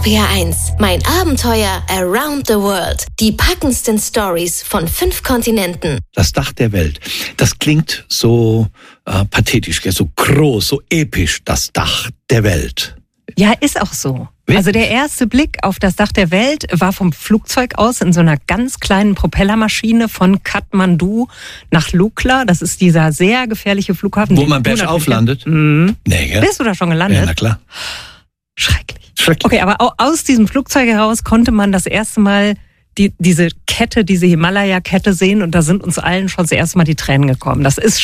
RPR1, mein Abenteuer around the world. Die packendsten Stories von 5 Kontinenten. Das Dach der Welt. Das klingt so pathetisch, so groß, so episch. Das Dach der Welt. Ja, ist auch so. Also der erste Blick auf das Dach der Welt war vom Flugzeug aus in so einer ganz kleinen Propellermaschine von Kathmandu nach Lukla. Das ist dieser sehr gefährliche Flughafen. Wo man bergauf landet? Mhm. Nee, gell? Bist du da schon gelandet? Ja, na klar. Schrecklich. Okay, aber aus diesem Flugzeug heraus konnte man das erste Mal diese Kette, diese Himalaya-Kette sehen und da sind uns allen schon das erste Mal die Tränen gekommen. Das ist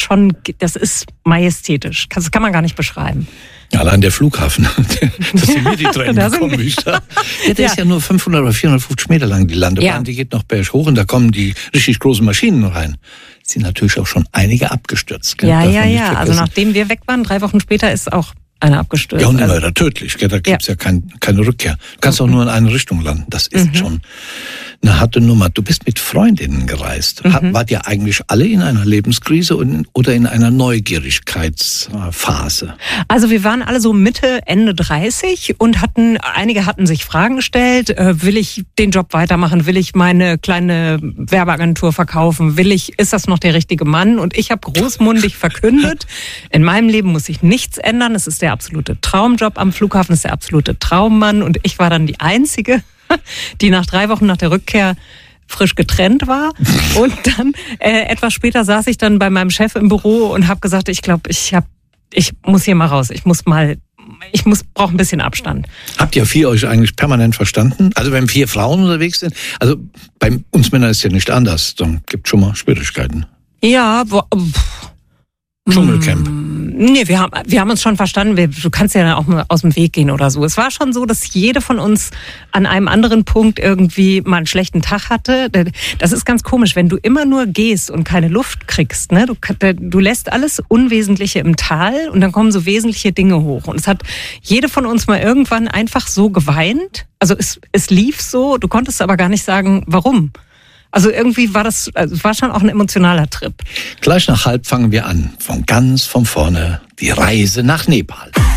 majestätisch. Das kann man gar nicht beschreiben. Ja, allein der Flughafen, dass sind mir die Tränen gekommen. Der ist ja nur 500 oder 450 Meter lang, die Landebahn, die geht noch berg hoch und da kommen die richtig großen Maschinen rein. Es sind natürlich auch schon einige abgestürzt. Ja. Also nachdem wir weg waren, 3 Wochen später ist auch einer abgestürzt. Ja, und immer wieder tödlich. Da gibt's ja keine Rückkehr. Du kannst auch nur in eine Richtung landen. Das ist schon eine harte Nummer. Du bist mit Freundinnen gereist. Wart ihr eigentlich alle in einer Lebenskrise oder in einer Neugierigkeitsphase? Also wir waren alle so Mitte, Ende 30 und einige hatten sich Fragen gestellt. Will ich den Job weitermachen? Will ich meine kleine Werbeagentur verkaufen? Ist das noch der richtige Mann? Und ich habe großmundig verkündet, in meinem Leben muss sich nichts ändern. Es ist der absolute Traumjob am Flughafen, es ist der absolute Traummann. Und ich war dann die Einzige, die nach 3 Wochen nach der Rückkehr frisch getrennt war. Und dann etwas später saß ich dann bei meinem Chef im Büro und habe gesagt, ich glaube, ich muss hier mal raus. Ich brauche ein bisschen Abstand. Habt ihr 4 euch eigentlich permanent verstanden? Also wenn 4 Frauen unterwegs sind, also bei uns Männern ist ja nicht anders, dann gibt schon mal Schwierigkeiten. Ja, Dschungelcamp. Nee, wir haben uns schon verstanden. Du kannst ja auch mal aus dem Weg gehen oder so. Es war schon so, dass jede von uns an einem anderen Punkt irgendwie mal einen schlechten Tag hatte. Das ist ganz komisch, wenn du immer nur gehst und keine Luft kriegst. Ne? Du lässt alles Unwesentliche im Tal und dann kommen so wesentliche Dinge hoch. Und es hat jede von uns mal irgendwann einfach so geweint. Also es lief so, du konntest aber gar nicht sagen, warum. Also irgendwie war schon auch ein emotionaler Trip. Gleich nach halb fangen wir an. Von vorne die Reise nach Nepal.